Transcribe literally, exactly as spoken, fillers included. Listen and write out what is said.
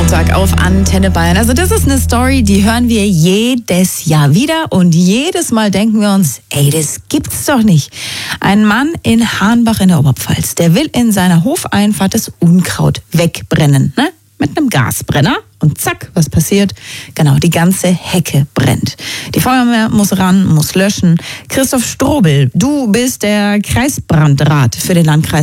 Montag auf Antenne Bayern. Also das ist eine Story, die hören wir jedes Jahr wieder und jedes Mal denken wir uns, ey, das gibt's doch nicht. Ein Mann in Hahnbach in der Oberpfalz, der will in seiner Hofeinfahrt das Unkraut wegbrennen, ne? Mit einem Gasbrenner. Und zack, was passiert? Genau, die ganze Hecke brennt. Die Feuerwehr muss ran, muss löschen. Christoph Strobel, du bist der Kreisbrandrat für den Landkreis